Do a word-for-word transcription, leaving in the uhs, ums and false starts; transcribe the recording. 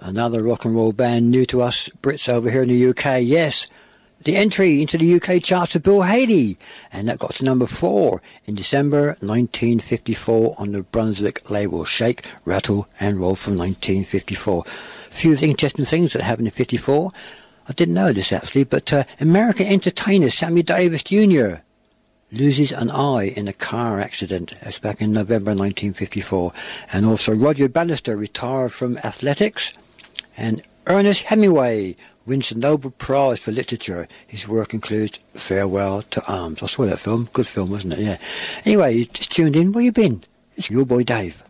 Another rock and roll band new to us Brits over here in the U K. Yes, the entry into the U K charts of Bill Haley, and that got to number four in December nineteen fifty-four on the Brunswick label, Shake, Rattle and Roll from nineteen fifty-four. A few interesting things that happened in fifty-four. I didn't know this actually, but uh, American entertainer Sammy Davis Junior loses an eye in a car accident. That's back in November nineteen fifty-four. And also Roger Bannister retired from athletics, and Ernest Hemingway wins the Nobel Prize for Literature. His work includes Farewell to Arms. I saw that film. Good film, wasn't it? Yeah. Anyway, you just tuned in. Where you been? It's your boy Dave.